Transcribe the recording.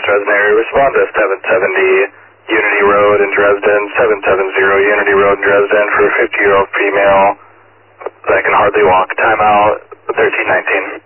Dresden area. Respond to 770 Unity Road in Dresden, 770 Unity Road in Dresden for a 50-year-old female that can hardly walk. Timeout 1319.